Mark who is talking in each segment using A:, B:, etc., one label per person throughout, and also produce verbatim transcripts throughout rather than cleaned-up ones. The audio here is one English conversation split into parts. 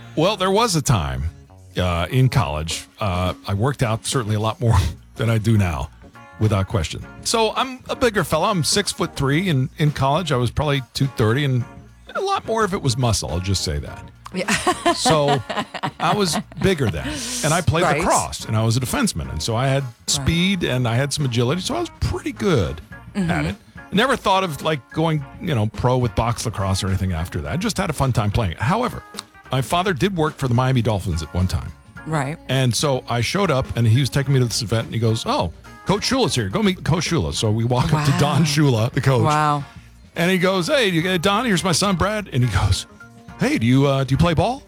A: Well, there was a time uh, in college. Uh, I worked out certainly a lot more than I do now, without question. So I'm a bigger fella. I'm six foot three. And in college, I was probably two thirty, and a lot more of it was muscle. I'll just say that.
B: Yeah.
A: So I was bigger then, and I played
B: Right.
A: lacrosse, and I was a defenseman, and so I had speed and I had some agility, so I was pretty good
B: Mm-hmm.
A: at it. Never thought of like going, you know, pro with box lacrosse or anything after that. I just had a fun time playing it. However, my father did work for the Miami Dolphins at one time,
B: Right.
A: and so I showed up, and he was taking me to this event, and he goes, "Oh, Coach Shula's here. Go meet Coach Shula." So we walk up to
B: Wow.
A: Don Shula, the coach.
B: Wow.
A: And he goes, "Hey, you- Don, here's my son Brad." And he goes, "Hey, do you uh, do you play ball?"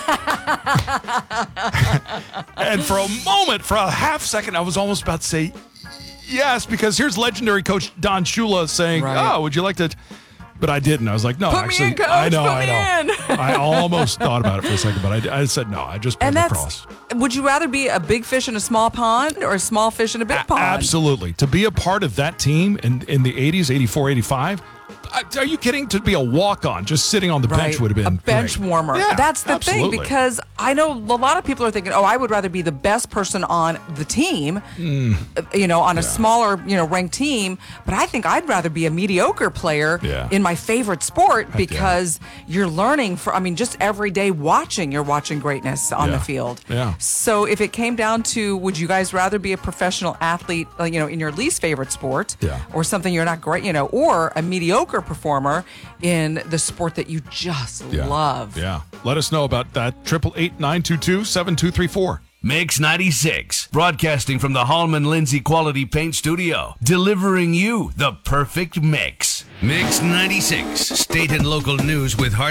A: And for a moment, for a half second, I was almost about to say yes, because here's legendary Coach Don Shula saying,
B: Right.
A: "Oh, would you like to?" But I didn't. I was like, "No,
B: Put me
A: actually,
B: in, Coach.
A: I know,
B: Put
A: I
B: me
A: know."
B: in.
A: I almost thought about it for a second, but I, I said no. I just played
B: And that's,
A: lacrosse.
B: would you rather be a big fish in a small pond or a small fish in a big
A: A-
B: pond?
A: Absolutely. To be a part of that team in, in the eighties, eighty-four, eighty-five, I, are you kidding? To be a walk-on, just sitting on the bench
B: Right.
A: would have been
B: a bench
A: great.
B: warmer.
A: Yeah,
B: That's the
A: absolutely.
B: thing, because I know a lot of people are thinking, "Oh, I would rather be the best person on the team,
A: Mm.
B: uh, you know, on a smaller, you know, ranked team." But I think I'd rather be a mediocre player
A: Yeah.
B: in my favorite sport
A: yeah.
B: because you're learning. For I mean, just every day watching, you're watching greatness on
A: Yeah.
B: the field.
A: Yeah.
B: So if it came down to, would you guys rather be a professional athlete, uh, you know, in your least favorite sport,
A: Yeah.
B: or something you're not great, you know, or a mediocre performer in the sport that you just
A: Yeah.
B: love?
A: Yeah. Let us know about that. Triple eight nine two two seven two three four.
C: Mix ninety-six, broadcasting from the Hallman Lindsay Quality Paint Studio, delivering you the perfect mix. Mix ninety-six, state and local news with Har-